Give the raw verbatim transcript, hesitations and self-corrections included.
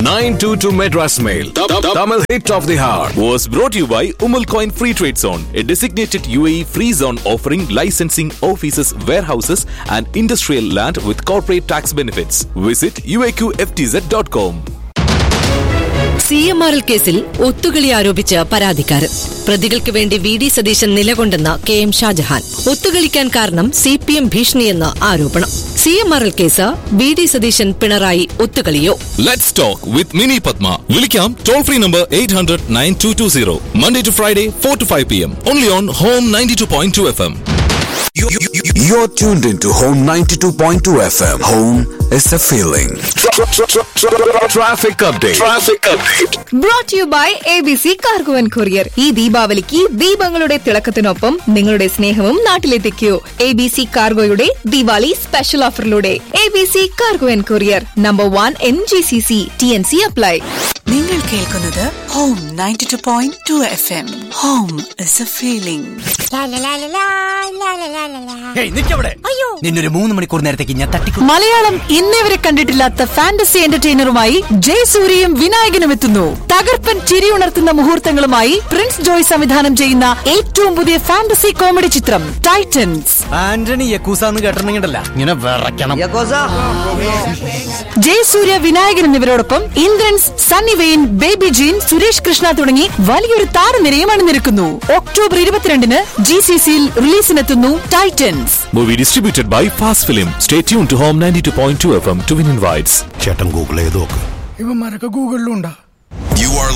nine two two Madras Mail. Tamil hit of the hour. Was brought to you by Umal Coin Free Trade Zone, a designated U A E free zone offering licensing offices, warehouses and industrial land with corporate tax benefits. Visit u a q f t z dot com. C M R L കേസിൽ ഒത്തുകളി ആരോപിച്ച് പരാതിക്കാരൻ. പ്രതികൾക്ക് വേണ്ടി V D Satheesan നിലകൊണ്ടെന്ന K M Shah Jahan. ഒത്തുകളിക്കാൻ കാരണം C P M ഭീഷണിയെന്ന് ആരോപണം. C M R L case V D Satheesan Pinarayi ഒത്തുകളിയോ? Let's talk with Mini Padma. Vilikam toll free number eight hundred nine two two zero. Monday to Friday four to five p m. Only on Home ninety-two point two F M. You, you, you, you're tuned into Home ninety-two point two F M. Home is a feeling. Tra- tra- tra- tra- Traffic update. Traffic update. Brought to you by A B C Cargo and Courier. ഈ ദീപാവലിക്ക് ദീപങ്ങളുടെ തിളക്കത്തിനൊപ്പം നിങ്ങളുടെ സ്നേഹവും നാട്ടിലെത്തിക്കൂ. A B C കാർഗോയുടെ Diwali special ഓഫറിലൂടെ. A B C Cargo and Courier, number one N G C C. T N C apply. നിങ്ങൾ കേൾക്കുന്നത് home ninety-two point two F M. Home is A feeling. നിന്നൊരു മൂന്ന് മണിക്കൂർ നേരത്തേക്ക് ഞാൻ തട്ടിക്കും. മലയാളം ഇന്നേവരെ കണ്ടിട്ടില്ലാത്ത ഫാന്റസി എന്റർടൈനറുമായി ജയസൂര്യയും വിനായകനും എത്തുന്നു. തകർപ്പൻ ചിരിയുണർത്തുന്ന മുഹൂർത്തങ്ങളുമായി പ്രിൻസ് ജോയ് സംവിധാനം ചെയ്യുന്ന ഏറ്റവും പുതിയ ഫാന്റസി കോമഡി ചിത്രം ടൈറ്റൻസ്. ആന്റണി യക്കൂസാന്ന് കേട്ടിട്ടുണ്ടെങ്കിലല്ല ഇങ്ങനെ വിറയ്ക്കണം. ജയസൂര്യ, വിനായകൻ എന്നിവരോടൊപ്പം Indrans, Sunny vein, baby gene, Suresh Krishna തുടങ്ങി വലിയൊരു താരനിരയും അണിനിരക്കുന്നു. ഒക്ടോബർ ഇരുപത്തിരണ്ടിന് ജി സി സിയിൽ റിലീസിനെത്തുന്നു Titans. Movie distributed by Fast Film. Stay tuned to Home ninety-two point two F M to win invites. ചേട്ടൻ ഗൂഗിൾ ചെയ്ത് നോക്ക്. ഇവന്മാരൊക്കെ ഗൂഗിളിലുണ്ടാ. You are